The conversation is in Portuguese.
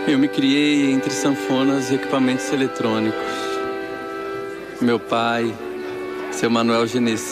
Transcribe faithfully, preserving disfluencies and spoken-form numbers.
Eu me criei entre sanfonas e equipamentos eletrônicos. Meu pai, seu Manuel Genesi,